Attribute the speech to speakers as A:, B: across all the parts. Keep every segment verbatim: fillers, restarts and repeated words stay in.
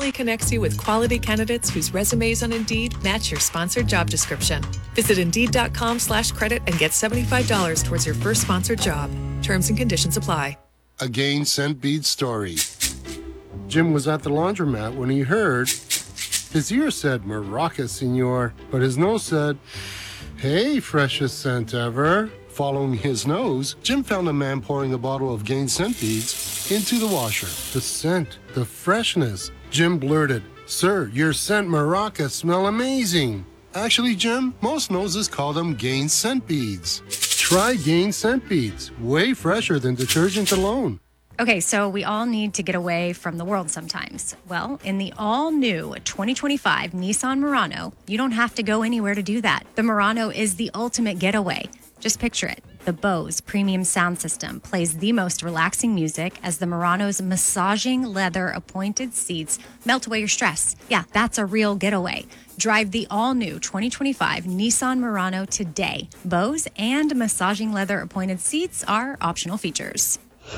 A: confidently connects you with quality candidates whose resumes on Indeed match your sponsored job description. Visit Indeed.com slash credit and get seventy-five dollars towards your first sponsored job. Terms and conditions apply.
B: A Gain Scent Bead story. Jim was at the laundromat when he heard his ear said, "Maraca, senor," but his nose said, "Hey, freshest scent ever." Following his nose, Jim found a man pouring a bottle of Gain Scent Beads into the washer. The scent, the freshness. Jim blurted, "Sir, your scent Maraca smell amazing." Actually, Jim, most noses call them Gain Scent Beads. Try Gain Scent Beads. Way fresher than detergent alone.
C: Okay, so we all need to get away from the world sometimes. Well, in the all-new twenty twenty-five Nissan Murano, you don't have to go anywhere to do that. The Murano is the ultimate getaway. Just picture it. The Bose premium sound system plays the most relaxing music as the Murano's massaging leather appointed seats melt away your stress. Yeah, that's a real getaway. Drive the all-new twenty twenty-five Nissan Murano today. Bose and massaging leather appointed seats are optional features.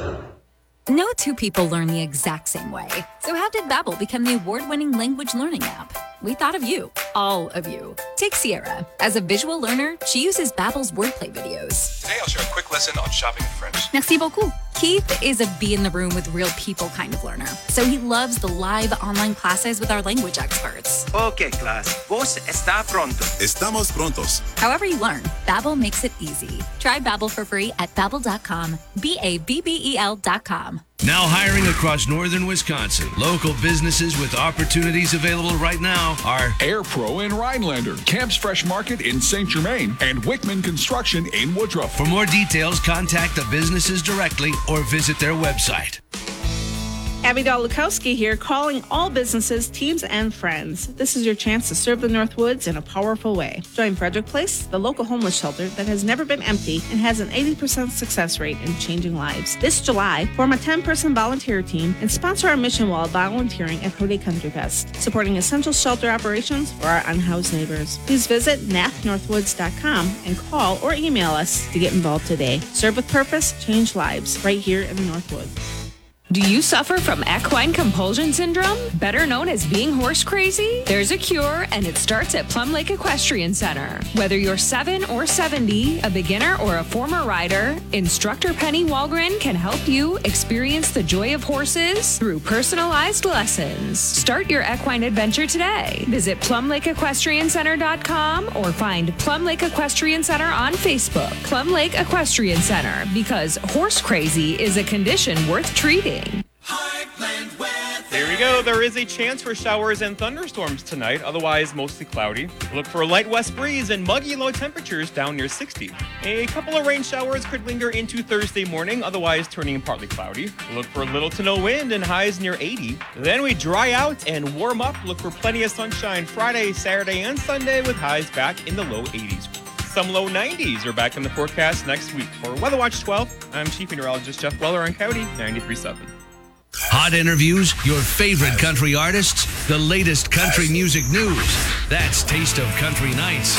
D: No two people learn the exact same way. So how did Babbel become the award-winning language learning app? We thought of you, all of you. Take Sierra. As a visual learner, she uses Babbel's wordplay videos.
E: Today I'll share a quick lesson on shopping in French.
D: Merci beaucoup. Keith is a be in the room with real people kind of learner. So he loves the live online classes with our language experts.
F: Okay, class. Vos está pronto.
E: Estamos prontos.
D: However you learn, Babbel makes it easy. Try Babbel for free at babbel dot com. B A B B E L dot com.
G: Now hiring across northern Wisconsin. Local businesses with opportunities available right now are
H: AirPro in Rhinelander, Camp's Fresh Market in Saint Germain, and Wickman Construction in Woodruff.
G: For more details, contact the businesses directly or visit their website.
I: Abby Dahl-Lukowski here, calling all businesses, teams, and friends. This is your chance to serve the Northwoods in a powerful way. Join Frederick Place, the local homeless shelter that has never been empty and has an eighty percent success rate in changing lives. This July, form a ten-person volunteer team and sponsor our mission while volunteering at Hode Country Fest, supporting essential shelter operations for our unhoused neighbors. Please visit N A F northwoods dot com and call or email us to get involved today. Serve with purpose, change lives, right here in the Northwoods.
J: Do you suffer from equine compulsion syndrome, better known as being horse crazy? There's a cure, and it starts at Plum Lake Equestrian Center. Whether you're seven or seventy, a beginner or a former rider, instructor Penny Walgren can help you experience the joy of horses through personalized lessons. Start your equine adventure today. Visit plum lake equestrian center dot com or find Plum Lake Equestrian Center on Facebook. Plum Lake Equestrian Center, because horse crazy is a condition worth treating.
K: There we go. There is a chance for showers and thunderstorms tonight, otherwise mostly cloudy. Look for a light west breeze and muggy low temperatures down near sixty. A couple of rain showers could linger into Thursday morning, otherwise turning partly cloudy. Look for little to no wind and highs near eighty. Then we dry out and warm up. Look for plenty of sunshine Friday, Saturday, and Sunday with highs back in the low eighties. Some low nineties are back in the forecast next week. For Weather Watch twelve, I'm Chief Meteorologist Jeff Weller on Coyote ninety-three point seven.
G: Hot interviews, your favorite country artists, the latest country music news. That's Taste of Country Nights.